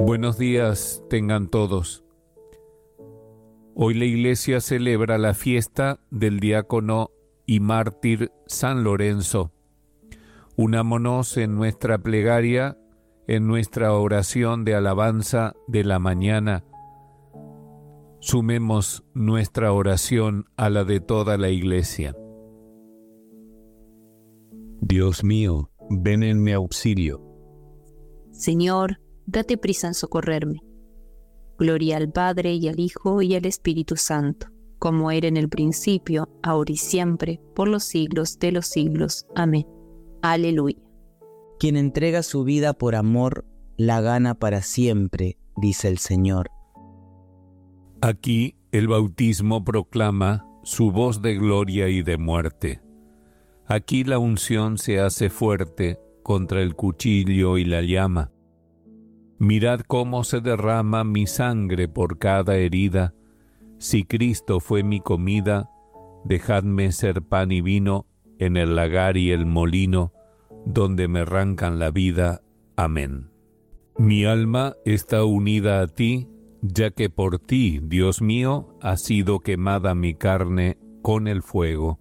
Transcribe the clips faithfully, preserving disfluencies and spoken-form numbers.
Buenos días tengan todos. Hoy la Iglesia celebra la fiesta del diácono y mártir San Lorenzo. Unámonos en nuestra plegaria, en nuestra oración de alabanza de la mañana. Sumemos nuestra oración a la de toda la Iglesia. Dios mío, ven en mi auxilio. Señor, date prisa en socorrerme. Gloria al Padre, y al Hijo, y al Espíritu Santo, como era en el principio, ahora y siempre, por los siglos de los siglos. Amén. Aleluya. Quien entrega su vida por amor, la gana para siempre, dice el Señor. Aquí el bautismo proclama su voz de gloria y de muerte. Aquí la unción se hace fuerte contra el cuchillo y la llama. Mirad cómo se derrama mi sangre por cada herida. Si Cristo fue mi comida, dejadme ser pan y vino en el lagar y el molino, donde me arrancan la vida. Amén. Mi alma está unida a ti, ya que por ti, Dios mío, ha sido quemada mi carne con el fuego.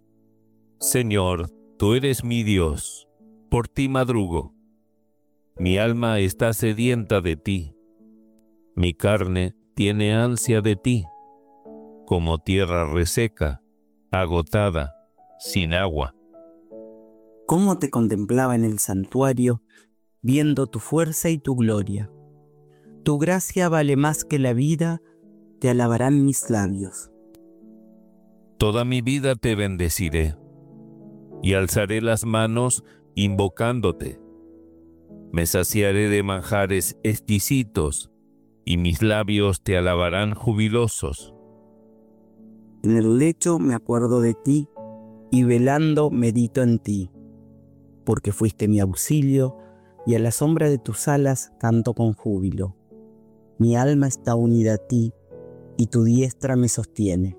Señor, tú eres mi Dios, por ti madrugo. Mi alma está sedienta de ti, mi carne tiene ansia de ti, como tierra reseca, agotada, sin agua. Cómo te contemplaba en el santuario, viendo tu fuerza y tu gloria. Tu gracia vale más que la vida, te alabarán mis labios. Toda mi vida te bendeciré, y alzaré las manos invocándote. Me saciaré de manjares exquisitos, y mis labios te alabarán jubilosos. En el lecho me acuerdo de ti, y velando medito en ti, porque fuiste mi auxilio, y a la sombra de tus alas canto con júbilo. Mi alma está unida a ti, y tu diestra me sostiene.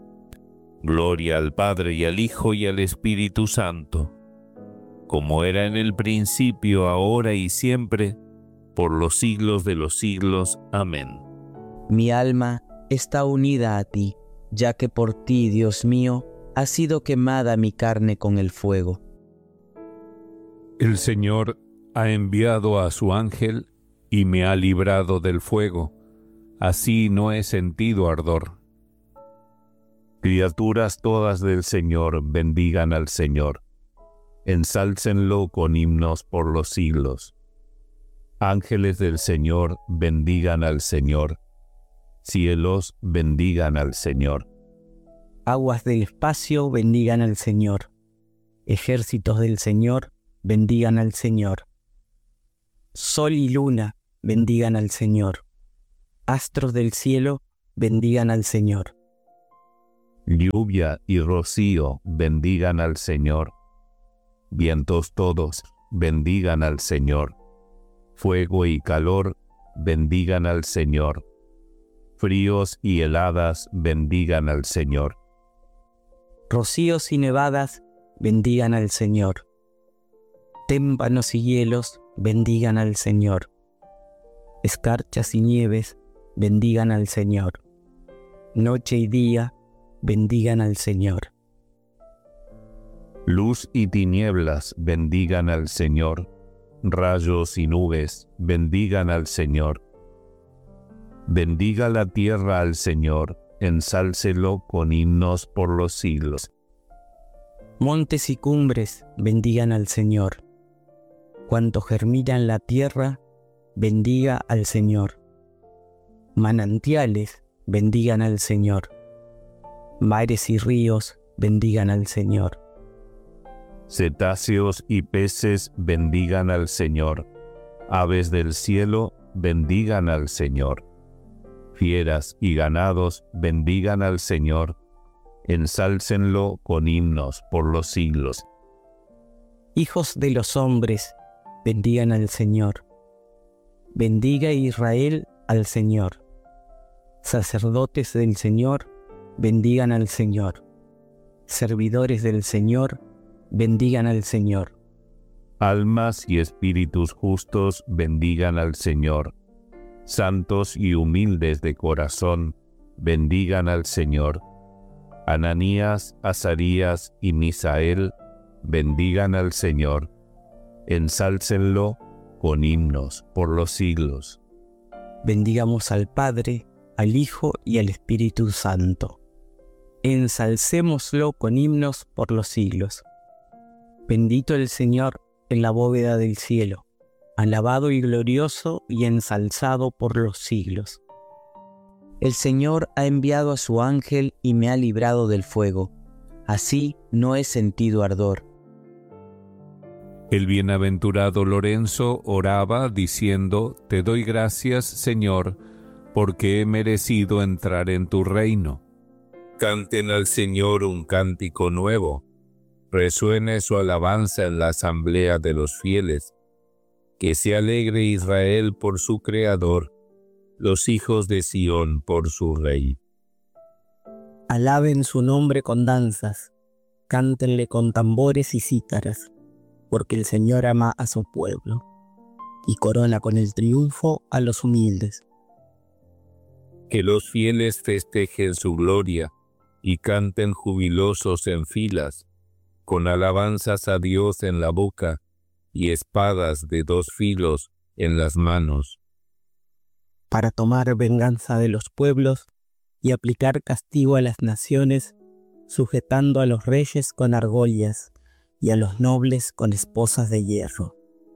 Gloria al Padre, y al Hijo, y al Espíritu Santo, como era en el principio, ahora y siempre, por los siglos de los siglos. Amén. Mi alma está unida a ti, ya que por ti, Dios mío, ha sido quemada mi carne con el fuego. El Señor ha enviado a su ángel y me ha librado del fuego. Así no he sentido ardor. Criaturas todas del Señor, bendigan al Señor. Ensálcenlo con himnos por los siglos. Ángeles del Señor, bendigan al Señor. Cielos, bendigan al Señor. Aguas del espacio, bendigan al Señor. Ejércitos del Señor, bendigan al Señor. Sol y luna, bendigan al Señor. Astros del cielo, bendigan al Señor. Lluvia y rocío, bendigan al Señor. Vientos todos, bendigan al Señor. Fuego y calor, bendigan al Señor. Fríos y heladas, bendigan al Señor. Rocíos y nevadas, bendigan al Señor. Témpanos y hielos, bendigan al Señor. Escarchas y nieves, bendigan al Señor. Noche y día, bendigan al Señor. Luz y tinieblas, bendigan al Señor. Rayos y nubes, bendigan al Señor. Bendiga la tierra al Señor, ensálcelo con himnos por los siglos. Montes y cumbres, bendigan al Señor. Cuanto germina en la tierra, bendiga al Señor. Manantiales, bendigan al Señor. Mares y ríos, bendigan al Señor. Cetáceos y peces, bendigan al Señor. Aves del cielo, bendigan al Señor. Fieras y ganados, bendigan al Señor. Ensálcenlo con himnos por los siglos. Hijos de los hombres, bendigan al Señor. Bendiga Israel al Señor. Sacerdotes del Señor, bendigan al Señor. Servidores del Señor, bendigan al Señor. Almas y espíritus justos, bendigan al Señor. santos y humildes de corazón, bendigan al Señor. Ananías, Azarías y Misael, bendigan al Señor. Ensálcenlo con himnos por los siglos. Bendigamos al Padre, al Hijo y al Espíritu Santo. Ensalcémoslo con himnos por los siglos. Bendito el Señor en la bóveda del cielo, alabado y glorioso y ensalzado por los siglos. El Señor ha enviado a su ángel y me ha librado del fuego. Así no he sentido ardor. El bienaventurado Lorenzo oraba diciendo: Te doy gracias, Señor, porque he merecido entrar en tu reino. Canten al Señor un cántico nuevo. Resuene su alabanza en la asamblea de los fieles. Que se alegre Israel por su Creador, los hijos de Sión por su Rey. Alaben su nombre con danzas, cántenle con tambores y cítaras, porque el Señor ama a su pueblo, y corona con el triunfo a los humildes. Que los fieles festejen su gloria, y canten jubilosos en filas, con alabanzas a Dios en la boca, y espadas de dos filos en las manos. Para tomar venganza de los pueblos y aplicar castigo a las naciones, sujetando a los reyes con argollas y a los nobles con esposas de hierro.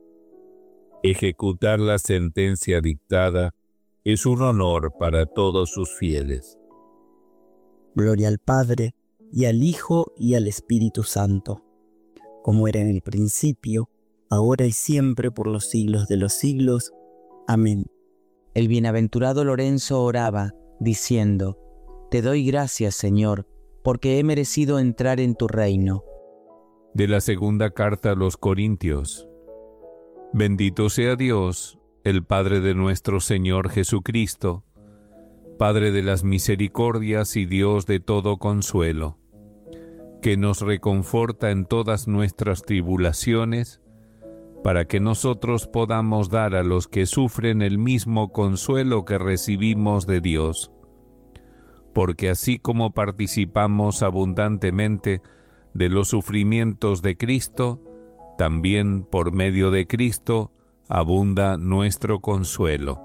Ejecutar la sentencia dictada es un honor para todos sus fieles. Gloria al Padre, y al Hijo, y al Espíritu Santo, como era en el principio, ahora y siempre, por los siglos de los siglos. Amén. El bienaventurado Lorenzo oraba, diciendo: Te doy gracias, Señor, porque he merecido entrar en tu reino. De la segunda carta a los Corintios. Bendito sea Dios, el Padre de nuestro Señor Jesucristo, Padre de las misericordias y Dios de todo consuelo, que nos reconforta en todas nuestras tribulaciones, para que nosotros podamos dar a los que sufren el mismo consuelo que recibimos de Dios. Porque así como participamos abundantemente de los sufrimientos de Cristo, también por medio de Cristo abunda nuestro consuelo.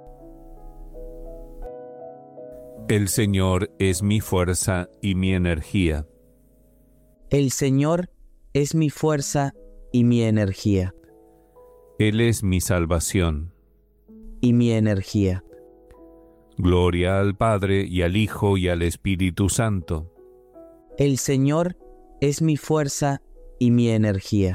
El Señor es mi fuerza y mi energía. El Señor es mi fuerza y mi energía. Él es mi salvación y mi energía. Gloria al Padre, y al Hijo, y al Espíritu Santo. El Señor es mi fuerza y mi energía.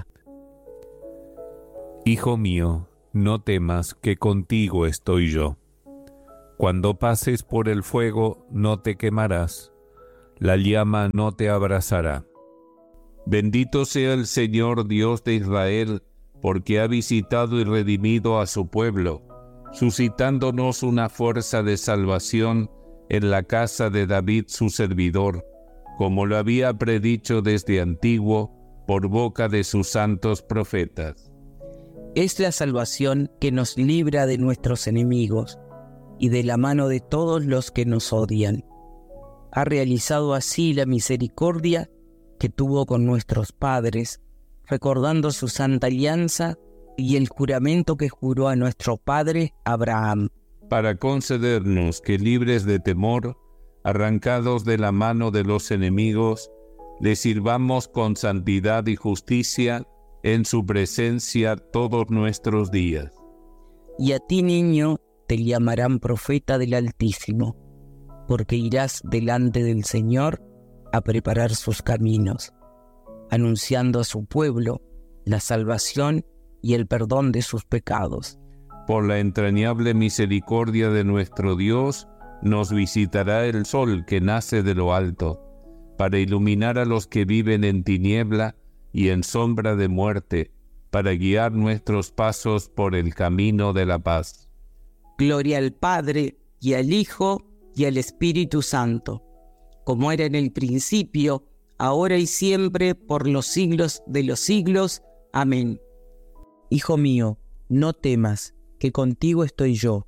Hijo mío, no temas, que contigo estoy yo. Cuando pases por el fuego, no te quemarás, la llama no te abrasará. Bendito sea el Señor Dios de Israel, porque ha visitado y redimido a su pueblo, suscitándonos una fuerza de salvación en la casa de David su servidor, como lo había predicho desde antiguo por boca de sus santos profetas. Es la salvación que nos libra de nuestros enemigos y de la mano de todos los que nos odian. Ha realizado así la misericordia que tuvo con nuestros padres, recordando su santa alianza y el juramento que juró a nuestro padre Abraham, para concedernos que, libres de temor, arrancados de la mano de los enemigos, le sirvamos con santidad y justicia en su presencia todos nuestros días. Y a ti, niño, te llamarán profeta del Altísimo, porque irás delante del Señor a preparar sus caminos, anunciando a su pueblo la salvación y el perdón de sus pecados. Por la entrañable misericordia de nuestro Dios, nos visitará el sol que nace de lo alto, para iluminar a los que viven en tiniebla y en sombra de muerte, para guiar nuestros pasos por el camino de la paz. Gloria al Padre, y al Hijo, y al Espíritu Santo, como era en el principio, ahora y siempre, por los siglos de los siglos. Amén. Hijo mío, no temas, que contigo estoy yo,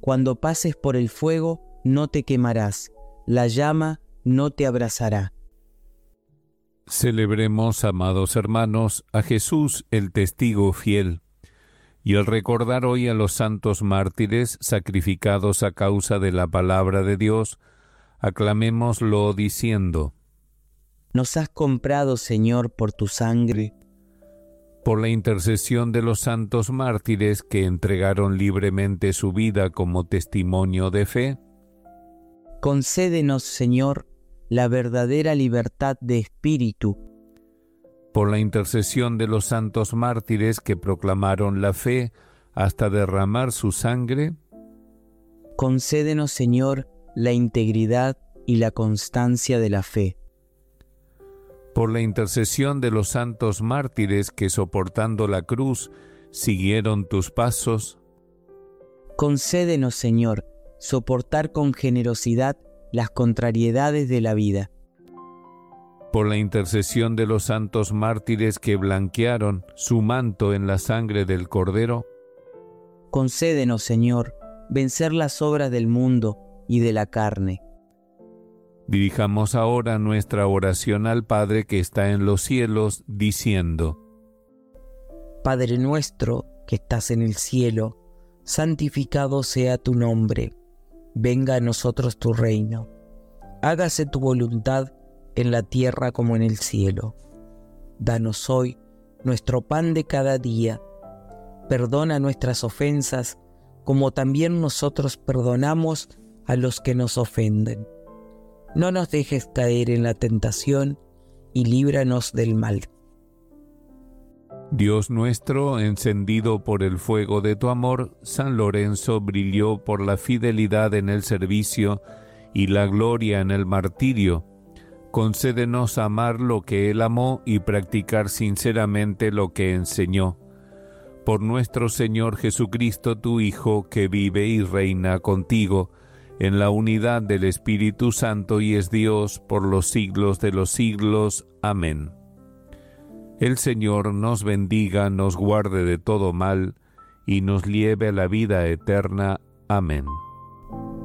Cuando pases por el fuego, no te quemarás, la llama no te abrazará. Celebremos, amados hermanos, a Jesús el testigo fiel, y al recordar hoy a los santos mártires sacrificados a causa de la palabra de Dios, aclamémoslo diciendo: Nos has comprado, Señor, por tu sangre. Por la intercesión de los santos mártires que entregaron libremente su vida como testimonio de fe, concédenos, Señor, la verdadera libertad de espíritu. por la intercesión de los santos mártires que proclamaron la fe hasta derramar su sangre, concédenos, Señor, la integridad y la constancia de la fe. por la intercesión de los santos mártires que soportando la cruz siguieron tus pasos, concédenos, Señor, soportar con generosidad las contrariedades de la vida. por la intercesión de los santos mártires que blanquearon su manto en la sangre del Cordero, concédenos, Señor, vencer las obras del mundo y de la carne. Dirijamos ahora nuestra oración al Padre que está en los cielos, diciendo: Padre nuestro que estás en el cielo, santificado sea tu nombre. Venga a nosotros tu reino. Hágase tu voluntad en la tierra como en el cielo. Danos hoy nuestro pan de cada día. Perdona nuestras ofensas, como también nosotros perdonamos a los que nos ofenden. No nos dejes caer en la tentación y líbranos del mal. Dios nuestro, encendido por el fuego de tu amor, San Lorenzo brilló por la fidelidad en el servicio y la gloria en el martirio. Concédenos amar lo que Él amó y practicar sinceramente lo que enseñó. Por nuestro Señor Jesucristo, tu Hijo, que vive y reina contigo, en la unidad del Espíritu Santo y es Dios por los siglos de los siglos. Amén. El Señor nos bendiga, nos guarde de todo mal y nos lleve a la vida eterna. Amén.